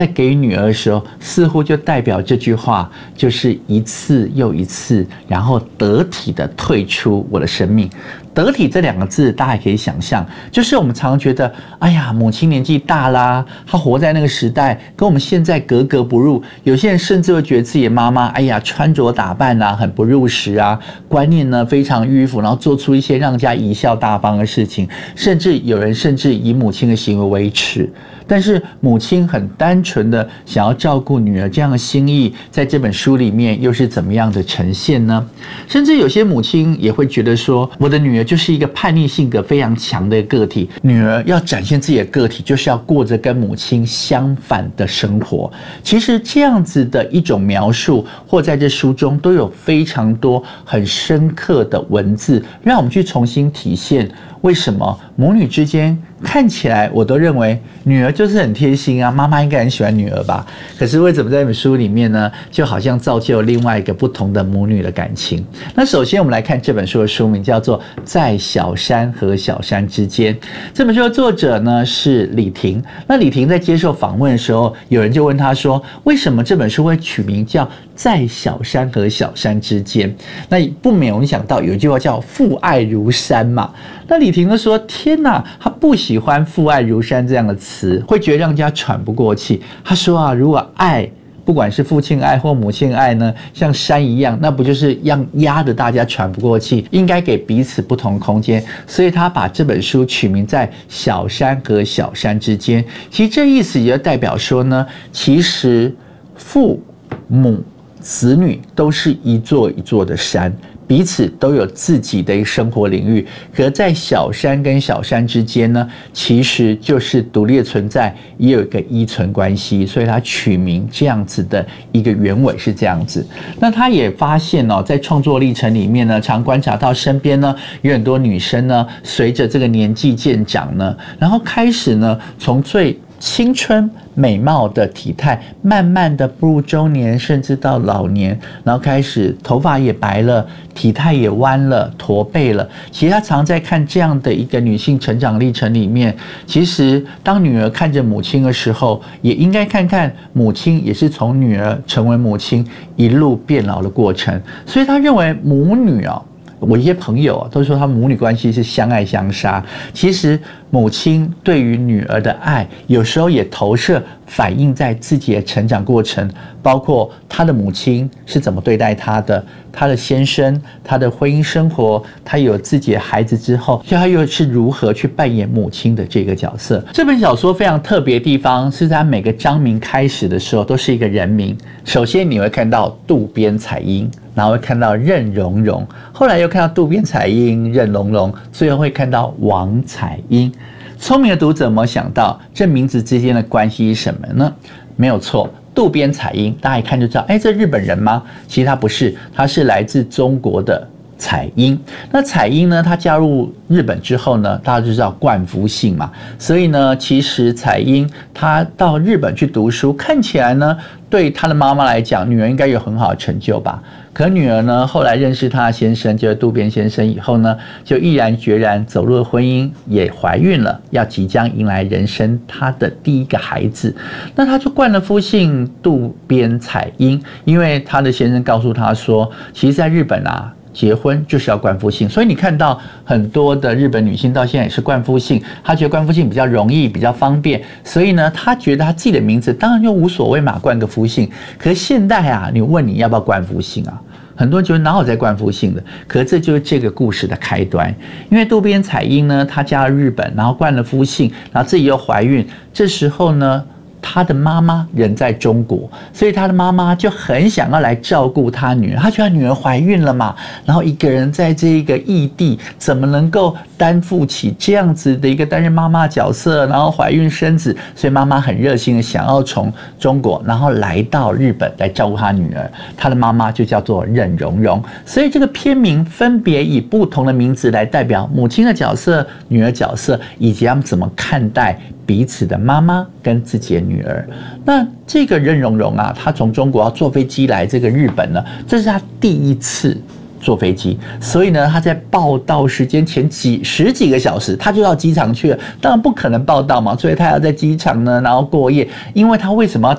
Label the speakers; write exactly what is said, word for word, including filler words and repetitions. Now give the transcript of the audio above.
Speaker 1: 在给予女儿的时候，似乎就代表这句话就是一次又一次，然后得体的退出我的生命。得体这两个字，大家也可以想象，就是我们常常觉得，哎呀，母亲年纪大啦，她活在那个时代，跟我们现在格格不入。有些人甚至会觉得自己的妈妈，哎呀，穿着打扮啊，很不入时啊，观念呢非常迂腐，然后做出一些让人家贻笑大方的事情，甚至有人甚至以母亲的行为为耻。但是母亲很单纯的想要照顾女儿这样的心意，在这本书里面又是怎么样的呈现呢？甚至有些母亲也会觉得说，我的女儿就是一个叛逆性格非常强的个体，女儿要展现自己的个体，就是要过着跟母亲相反的生活。其实这样子的一种描述，或在这书中都有非常多很深刻的文字，让我们去重新体现为什么母女之间看起来我都认为女儿就是很贴心啊，妈妈应该很喜欢女儿吧，可是为什么在这本书里面呢，就好像造就另外一个不同的母女的感情。那首先我们来看这本书的书名叫做《在小山和小山之间》。这本书的作者呢是李婷。那李婷在接受访问的时候，有人就问她说，为什么这本书会取名叫《在小山和小山之间》？那不免我们想到有一句话叫父爱如山嘛。那李婷就说，天哪，她不喜欢父爱如山这样的词，会觉得让人家喘不过气。她说啊，如果爱不管是父亲爱或母亲爱呢，像山一样，那不就是让压得大家喘不过气，应该给彼此不同空间。所以他把这本书取名在小山和小山之间。其实这意思也就代表说呢，其实父母子女都是一座一座的山，彼此都有自己的生活领域，可在小山跟小山之间呢，其实就是独立的存在，也有一个依存关系，所以他取名这样子的一个原委是这样子。那他也发现哦，在创作历程里面呢，常观察到身边呢有很多女生呢，随着这个年纪渐长呢，然后开始呢从最青春美貌的体态，慢慢的步入中年，甚至到老年，然后开始头发也白了，体态也弯了，驼背了。其实他常在看这样的一个女性成长历程里面，其实当女儿看着母亲的时候，也应该看看母亲也是从女儿成为母亲一路变老的过程。所以他认为母女啊，我一些朋友啊都说他们母女关系是相爱相杀。其实母亲对于女儿的爱，有时候也投射反映在自己的成长过程，包括她的母亲是怎么对待她的，她的先生，她的婚姻生活，她有自己的孩子之后，她又是如何去扮演母亲的这个角色。这本小说非常特别的地方是在每个章名开始的时候都是一个人名。首先你会看到渡边彩英，然后会看到任溶溶，后来又看到渡边彩英、任溶溶，最后会看到王彩英。聪明的读者有没有想到这名字之间的关系是什么呢？没有错，渡边彩英大家一看就知道，哎，这日本人吗？其实他不是，他是来自中国的彩英。那彩英呢，她加入日本之后呢，大家就知道冠夫姓嘛，所以呢，其实彩英她到日本去读书，看起来呢，对她的妈妈来讲，女儿应该有很好的成就吧。可女儿呢，后来认识她的先生，就是渡边先生以后呢，就毅然决然走入了婚姻，也怀孕了，要即将迎来人生她的第一个孩子。那她就冠了夫姓渡边彩英，因为她的先生告诉她说，其实在日本啊，结婚就是要冠夫姓，所以你看到很多的日本女性到现在也是冠夫姓，她觉得冠夫姓比较容易，比较方便，所以呢，她觉得她自己的名字当然就无所谓嘛，冠个夫姓。可是现代啊，你问你要不要冠夫姓啊？很多人觉得哪有在冠夫姓的，可是这就是这个故事的开端。因为渡边彩英呢，她嫁了日本，然后冠了夫姓，然后自己又怀孕，这时候呢，他的妈妈人在中国，所以他的妈妈就很想要来照顾他女儿。他觉得女儿怀孕了嘛，然后一个人在这个异地，怎么能够担负起这样子的一个担任妈妈角色，然后怀孕生子？所以妈妈很热心的想要从中国，然后来到日本来照顾他女儿。他的妈妈就叫做任溶溶，所以这个篇名分别以不同的名字来代表母亲的角色、女儿角色，以及他们怎么看待彼此的妈妈跟自己的女儿。那这个任溶溶啊，她从中国要坐飞机来这个日本呢，这是她第一次坐飞机，所以呢，他在报到时间前几十几个小时，他就到机场去了。当然不可能报到嘛，所以他要在机场呢，然后过夜。因为他为什么要